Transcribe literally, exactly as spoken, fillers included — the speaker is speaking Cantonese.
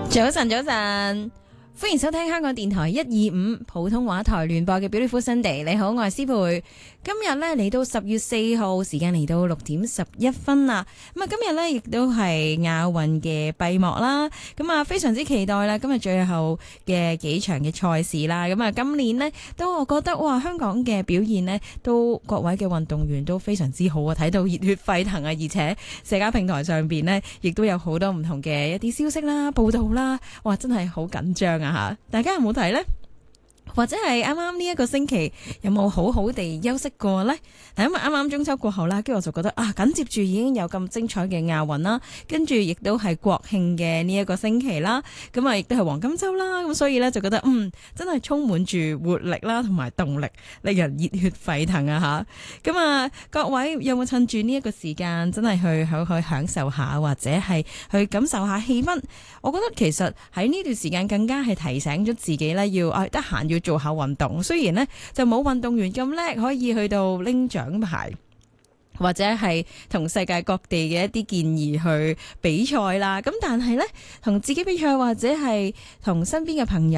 早晨，早晨，歡迎收聽香港電台一二五普通話台聯播嘅 Beautiful Sunday。你好，我係思培。今日咧嚟到十月四號，時間嚟到六點十一分啦。咁啊，今日咧亦都係亞運嘅閉幕啦。咁啊，非常之期待啦。今日最後嘅幾場嘅賽事啦。咁啊，今年呢，都我覺得哇，香港嘅表現呢，都各位嘅運動員都非常之好啊，睇到熱血沸騰啊！而且社交平台上邊呢，亦都有好多唔同嘅一啲消息啦、報道啦，哇，真係好緊張啊吓！大家有冇睇呢？或者係啱啱呢一個星期有冇好好地休息過呢？嗱，因為啱啱中秋過後啦，跟住我就覺得啊，緊接住已經有咁精彩嘅亞運啦，跟住亦都係國慶嘅呢一個星期啦，咁啊亦都係黃金週啦，咁所以呢，就覺得嗯真係充滿住活力啦，同埋動力，令人熱血沸騰啊吓！咁啊，各位有冇趁住呢一個時間真係去去去享受下，或者係去感受下氣氛？我覺得其實喺呢段時間更加係提醒咗自己呢，要啊得閒要做下運動，雖然呢就冇運動員咁叻，可以去到拎獎牌，或者係同世界各地嘅一啲建議去比賽啦。咁但係呢，同自己比賽或者係同身邊嘅朋友